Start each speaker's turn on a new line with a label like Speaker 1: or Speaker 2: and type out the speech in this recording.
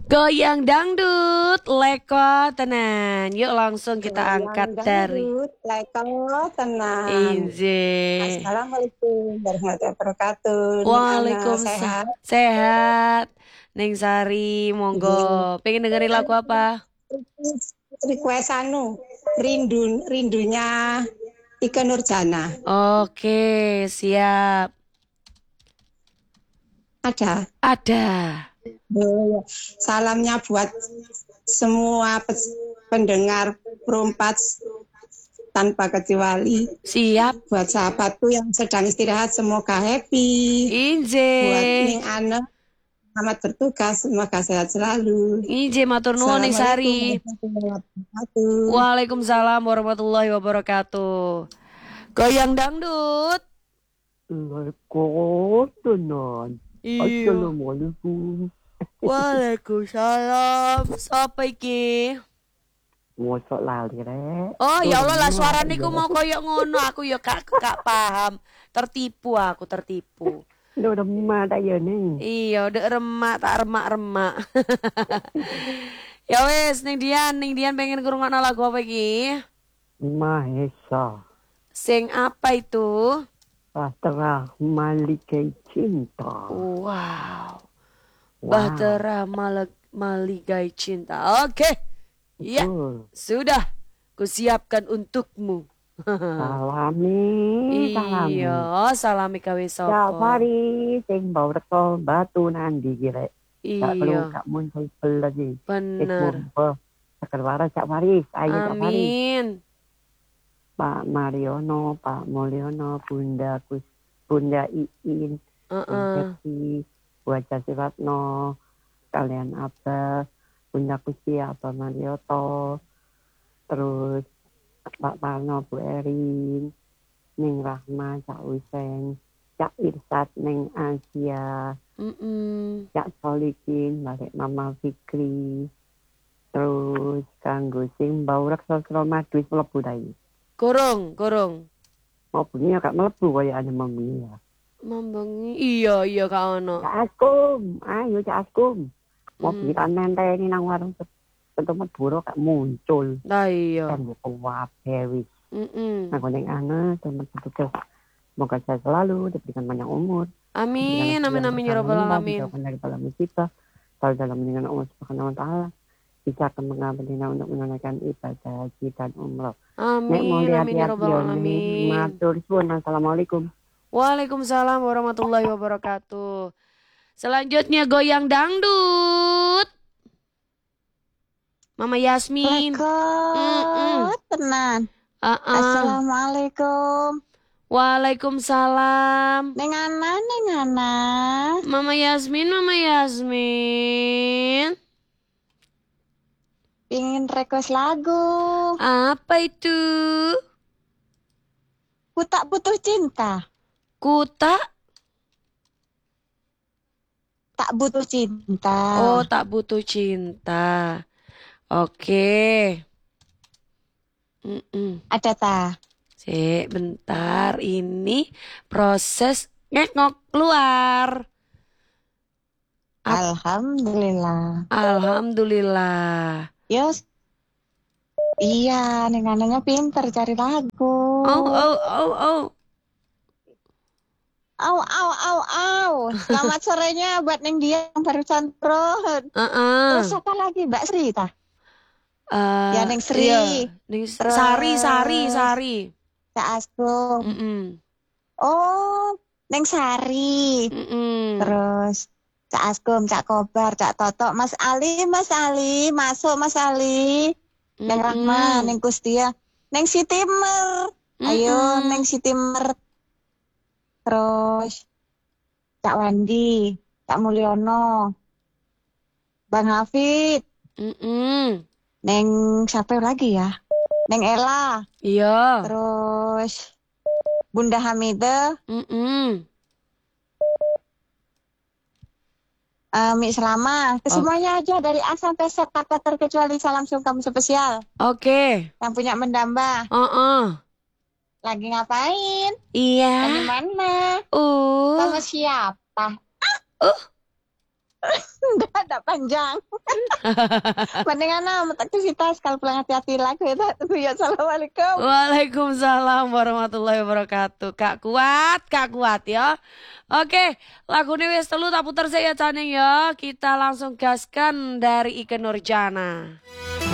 Speaker 1: Goyang dangdut, leko tenan. Yuk langsung kita
Speaker 2: Goyang
Speaker 1: angkat dari
Speaker 2: dangdut, leko tenan.
Speaker 1: Inje.
Speaker 2: Assalamualaikum warahmatullahi wabarakatuh. Ning Ana
Speaker 1: Waalaikumsalam.
Speaker 2: sehat.
Speaker 1: Sehat. Neng Sari, monggo.
Speaker 2: Nggih.
Speaker 1: Pengen dengerin lagu apa?
Speaker 2: Request rindunya Ikke Nurjana.
Speaker 1: Oke, siap.
Speaker 2: Ada.
Speaker 1: Ada.
Speaker 2: Oh, salamnya buat semua pendengar perempat tanpa kecuali.
Speaker 1: Siap.
Speaker 2: Buat sahabatku yang sedang istirahat semoga happy.
Speaker 1: Inje.
Speaker 2: Buat Ning Ana selamat bertugas, semoga sehat selalu.
Speaker 1: Inje matur nuwun Neng
Speaker 2: Assalamualaikum
Speaker 1: Sari.
Speaker 2: warahmatullahi wabarakatuh.
Speaker 1: Waalaikumsalam warahmatullahi wabarakatuh. Goyang dangdut.
Speaker 3: Leko tenan.
Speaker 1: Iya.
Speaker 3: Assalamualaikum.
Speaker 1: Waalaikumsalam. Sapa iki?
Speaker 3: Mosok lali rek.
Speaker 1: Oh ya Allah lah suara niku mau koyok ngono. Aku ya gak paham. Tertipu aku, tertipu.
Speaker 3: Udah remah tak ya nih.
Speaker 1: Iya, udah remak tak remak-remak. Ya wes, Ning Dian pengen ngrungokno lagu apa iki?
Speaker 3: Mahesa.
Speaker 1: Sing apa itu?
Speaker 3: Bahtera Malikai Cinta.
Speaker 1: Wow. Bahtera Maligai Cinta. Oke. Ya, sudah. Kusiapkan untukmu.
Speaker 3: Salami.
Speaker 1: Iya, salami kawe sapa.
Speaker 3: Jafari sing bau reko batu nandi kira. Tak perlu
Speaker 1: Iya.
Speaker 3: kak muncul lagi.
Speaker 1: Bener.
Speaker 3: Sakar waras Cak Faris. Ayo Cak Faris.
Speaker 1: Amin.
Speaker 3: Pak Mariono, Pak Mulyono, Bunda Iin, Infeksi, Buaja Siratno, kalian Abah, Bunda Kusi, Abah Marioto, terus Pak Parno, Bu Erin, Ning Rahma, Cak Usen, Cak Irsat, Ning Asia, Cak Solikin, balik Mama Fikri, terus kanggo sing bau reksa Romadus mlebu dai.
Speaker 1: Gorong.
Speaker 3: Mau bunyi ya kak melebu kaya ada mami ya.
Speaker 1: Mambengi. Iya Kak ono.
Speaker 3: Cak Askum, ayo Cak Askum. Mau bunyi tak nenteni nang warung ketemu buru kak muncul.
Speaker 1: Lah iya.
Speaker 3: Kan buka wabewis. Nah koneng ana teman bertugas. Semoga saya selalu diberikan banyak umur.
Speaker 1: Amin ya rabbal alamin.
Speaker 3: Dari dalam musibah. Kalau dalam meninggal Allah subhanahu wa ta'ala. Bisa mengabdikan untuk menunaikan ibadah haji dan umroh.
Speaker 1: Amin ya rabbal alamin.
Speaker 3: Matur suwun. Assalamualaikum.
Speaker 1: Waalaikumsalam warahmatullahi wabarakatuh. Selanjutnya goyang dangdut. Mama Yasmin.
Speaker 2: Leko tenan. Assalamualaikum.
Speaker 1: Waalaikumsalam.
Speaker 2: Neng Ana.
Speaker 1: Mama Yasmin.
Speaker 2: Pingin request lagu.
Speaker 1: Apa itu?
Speaker 2: Ku tak butuh cinta. Tak butuh cinta.
Speaker 1: Oh, tak butuh cinta. Oke.
Speaker 2: Ada ta?
Speaker 1: Cek, bentar. Ini proses ngekok keluar. Alhamdulillah.
Speaker 2: Yos. Iya, nengananya pinter cari lagu.
Speaker 1: Oh.
Speaker 2: Selamat sorenya buat Neng Dia yang barusan Terus apa lagi Mbak Sri ta? Ya Neng Sri.
Speaker 1: Iya. Neng Sari.
Speaker 2: Cak Askum. Oh, Neng Sari. Terus Cak Askum, Cak Kobar, Cak Toto, Mas Ali, masuk Mas Ali. Neng Rahma, Neng Kustia, Neng Sitimer. Ayo Neng Sitimer. Terus Cak Wandi, Cak Mulyono, Bang Hafid. Neng siapa lagi ya? Neng Ella.
Speaker 1: Iya.
Speaker 2: Terus Bunda Hamida. Mik Selama, kesemuanya aja dari A sampai Z tanpa terkecuali salam sungkem spesial.
Speaker 1: Oke.
Speaker 2: Yang punya mendamba. Lagi ngapain?
Speaker 1: Iya.
Speaker 2: Lagi mana? Sama siapa? Enggak panjang. Mendingan aktivitas kalau pulang hati-hati lagu itu. Ya, assalamualaikum.
Speaker 1: Waalaikumsalam warahmatullahi wabarakatuh. Kak kuat ya. Oke, lagu ini wis telu tak puter saya Caning ya. Kita langsung gaskan dari Ikke Nurjana.